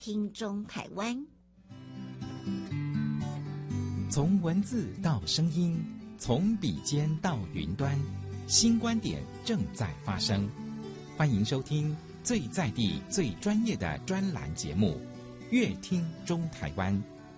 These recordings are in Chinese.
听中台湾， 从文字到声音，从笔尖到云端，新观点正在发生。欢迎收听最在地、最专业的专栏节目《乐听中台湾》。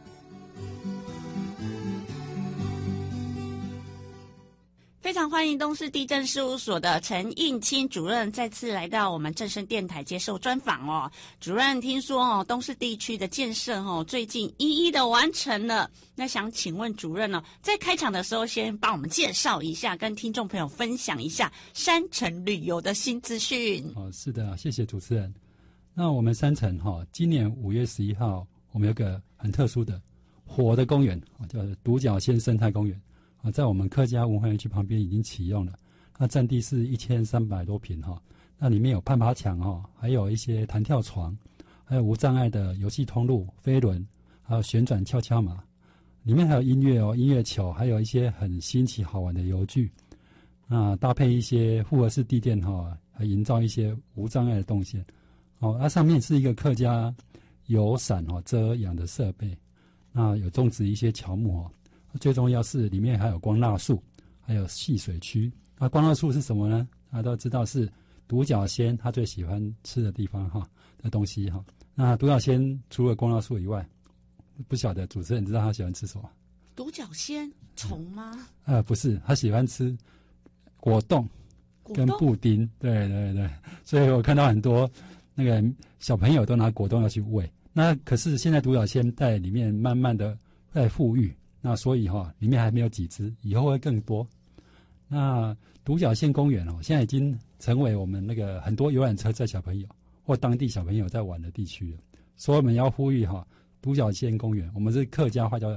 非常欢迎东势地政事务所的陈应钦主任再次来到我们正声电台接受专访哦。主任，听说东势地区的建设最近一一的完成了，那想请问主任在开场的时候先帮我们介绍一下，跟听众朋友分享一下山城旅游的新资讯。 是的，谢谢主持人。那我们山城今年5月11号，我们有个很特殊的活的公园，叫独角仙生态公园。在我们客家文化园区旁边已经启用了，那占地是1300多坪那里面有攀爬墙还有一些弹跳床，还有无障碍的游戏通路、飞轮，还有旋转跷跷马，里面还有音乐音乐球，还有一些很新奇好玩的游具，那搭配一些复合式地垫还营造一些无障碍的动线上面是一个客家有伞遮阳的设备，那有种植一些乔木最重要是里面还有光蜡树，还有戏水区。那光蜡树是什么呢？大家都知道是独角仙他最喜欢吃的地方的东西那独角仙除了光蜡树以外，不晓得主持人知道他喜欢吃什么？ 独角仙虫吗？ 不是，他喜欢吃果冻跟布丁。对对对，所以我看到很多那个小朋友都拿果冻要去喂。那可是现在独角仙在里面慢慢的在富裕。那所以里面还没有几只，以后会更多。那独角仙公园现在已经成为我们那个很多游览车载小朋友或当地小朋友在玩的地区了。所以我们要呼吁独角仙公园，我们是客家话叫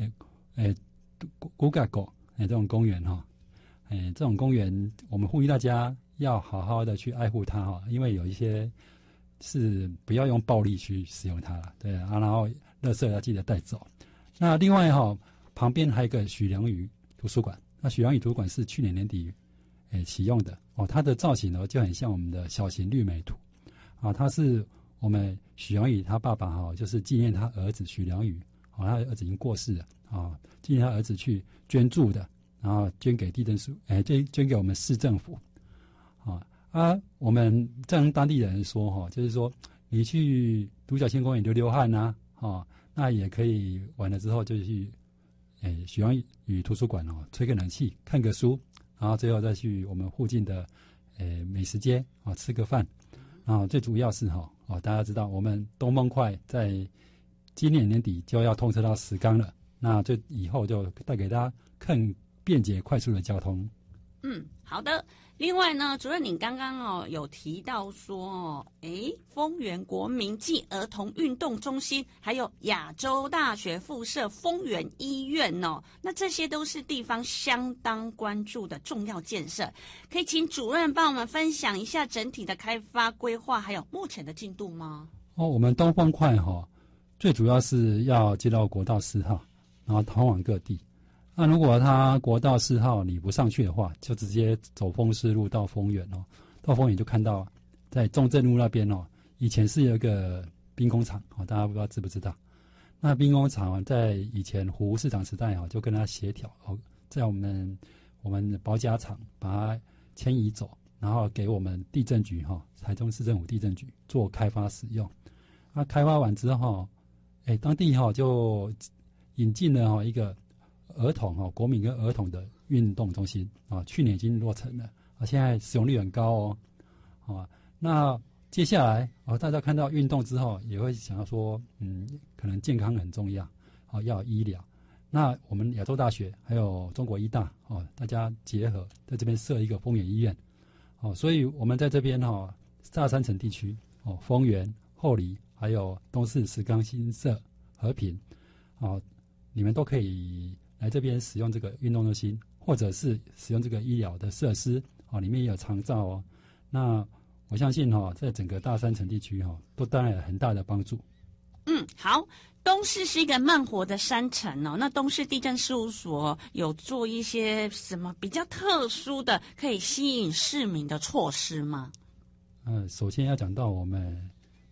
古嘎狗这种公园这种公园我们呼吁大家要好好的去爱护它因为有一些是不要用暴力去使用它了，对然后垃圾要记得带走。那另外旁边还有一个许良屿图书馆，那许良屿图书馆是去年年底启用的它的造型就很像我们的小型绿美图它是我们许良屿他爸爸就是纪念他儿子许良屿他的儿子已经过世了纪念他儿子去捐助的，然后捐给地政署捐给我们市政府我们当地人说就是说你去独角仙公园流流汗那也可以完了之后就去许良屿图书馆吹个冷气看个书，然后最后再去我们附近的美食街吃个饭。然后最主要是大家知道我们东方快在今年年底就要通车到石冈了，那就以后就带给大家更便捷快速的交通。 好的。另外呢，主任您刚刚有提到说丰原国民暨儿童运动中心还有亚洲大学附设丰原医院那这些都是地方相当关注的重要建设，可以请主任帮我们分享一下整体的开发规划还有目前的进度吗？ 我们东方快最主要是要接到国道4号，然后通往各地。那如果他国道4号你不上去的话，就直接走丰市路到丰原到丰原就看到在中正路那边以前是有一个兵工厂大家不知道知不知道？那兵工厂在以前胡市长时代就跟他协调在我们保甲厂把它迁移走，然后给我们地政局台中市政府地政局做开发使用。那开发完之后当地就引进了一个儿童国民跟儿童的运动中心去年已经落成了现在使用率很高那接下来大家看到运动之后也会想要说可能健康很重要要有医疗。那我们亚洲大学还有中国医大大家结合在这边设一个丰原医院所以我们在这边大山城地区丰原、后里还有东势、石冈、新社、和平你们都可以来这边使用这个运动中心，或者是使用这个医疗的设施里面也有长照那我相信在整个大山城地区都带来了很大的帮助。 好。东势是一个慢活的山城那东势地政事务所有做一些什么比较特殊的可以吸引市民的措施吗？ 首先要讲到我们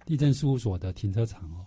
地震事务所的停车场